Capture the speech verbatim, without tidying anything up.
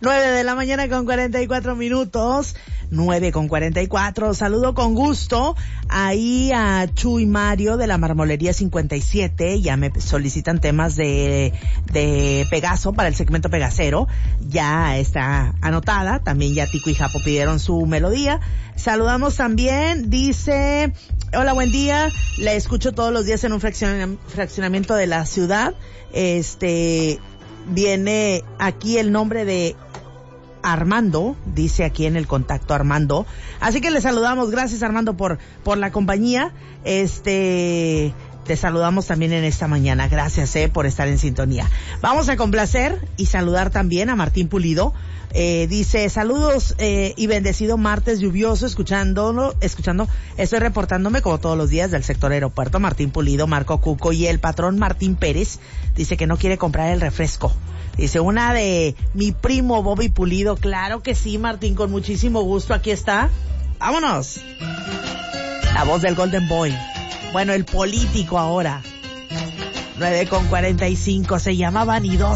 nueve de la mañana con cuarenta y cuatro minutos. nueve con cuarenta y cuatro. Saludo con gusto ahí a Chuy Mario de la Marmolería cincuenta y siete. Ya me solicitan temas de, de Pegaso para el segmento Pegasero. Ya está anotada. También ya Tico y Japo pidieron su melodía. Saludamos también, dice, hola, buen día. La escucho todos los días en un fraccion- fraccionamiento de la ciudad. Este, viene aquí el nombre de Armando, dice aquí en el contacto Armando. Así que le saludamos, gracias Armando por, por la compañía. Este, te saludamos también en esta mañana. Gracias, eh, por estar en sintonía. Vamos a complacer y saludar también a Martín Pulido. Eh, dice, saludos, eh, y bendecido martes lluvioso, escuchándolo, escuchando, estoy reportándome como todos los días del sector aeropuerto. Martín Pulido, Marco Cuco y el patrón Martín Pérez dice que no quiere comprar el refresco. Dice, una de mi primo Bobby Pulido. Claro que sí, Martín, con muchísimo gusto, aquí está. ¡Vámonos! La voz del Golden Boy. Bueno, el político ahora. nueve con cuarenta y cinco, se llama Vanidoso.